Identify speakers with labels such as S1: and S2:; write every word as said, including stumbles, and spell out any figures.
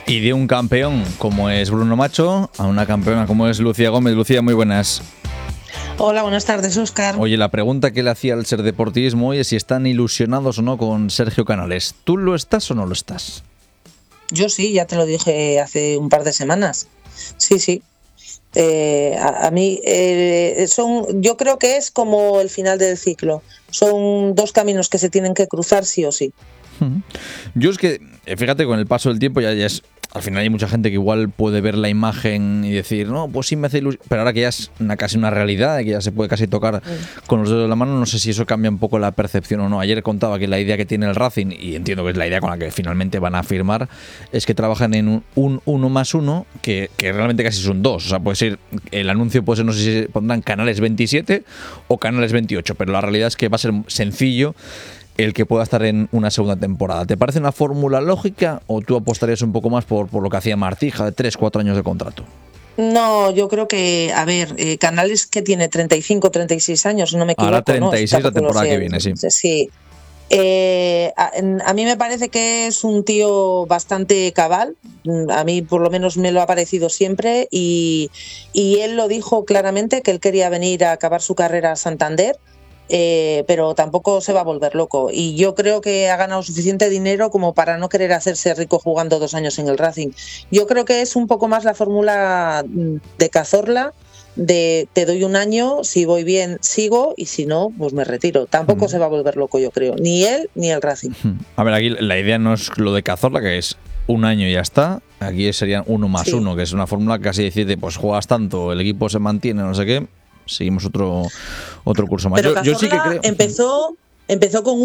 S1: Y de un campeón como es Bruno Macho a una campeona como es Lucía Gómez. Lucía, muy buenas.
S2: Hola, buenas tardes, Óscar.
S1: Oye, la pregunta que le hacía al Ser Deportivismo hoy es si están ilusionados o no con Sergio Canales. ¿Tú lo estás o no lo estás?
S2: Yo sí, ya te lo dije hace un par de semanas. Sí, sí. Eh, a, a mí eh, son, yo creo que es como el final del ciclo. Son dos caminos que se tienen que cruzar sí o sí.
S1: Yo es que, fíjate, con el paso del tiempo ya, ya es... Al final hay mucha gente que igual puede ver la imagen y decir, no, pues sí me hace ilusión. Pero ahora que ya es una, casi una realidad, que ya se puede casi tocar mm. con los dedos de la mano, no sé si eso cambia un poco la percepción o no. Ayer contaba que la idea que tiene el Racing, y entiendo que es la idea con la que finalmente van a firmar, es que trabajan en un, un uno más uno, que, que realmente casi son dos. O sea, puede ser, el anuncio puede ser, no sé si pondrán canales veintisiete o canales veintiocho, pero la realidad es que va a ser sencillo el que pueda estar en una segunda temporada. ¿Te parece una fórmula lógica o tú apostarías un poco más por, por lo que hacía Martija, de tres cuatro años de contrato?
S2: No, yo creo que, a ver, eh, Canales que tiene treinta y cinco, treinta y seis años, no me equivoco.
S1: Ahora treinta y seis
S2: ¿no?
S1: la temporada que viene, sí.
S2: Sí. Eh, a, a mí me parece que es un tío bastante cabal, a mí por lo menos me lo ha parecido siempre, y, y él lo dijo claramente que él quería venir a acabar su carrera a Santander. Eh, pero tampoco se va a volver loco y yo creo que ha ganado suficiente dinero como para no querer hacerse rico jugando dos años en el Racing. Yo creo que es un poco más la fórmula de Cazorla, de te doy un año, si voy bien sigo y si no, pues me retiro. Tampoco mm. se va a volver loco, yo creo, ni él ni el Racing.
S1: A ver, aquí la idea no es lo de Cazorla, que es un año y ya está. Aquí serían uno más sí. uno, que es una fórmula casi decir, pues juegas tanto, el equipo se mantiene, no sé qué, seguimos otro otro curso más.
S2: Pero
S1: yo, yo sí que creo.
S2: Empezó, empezó con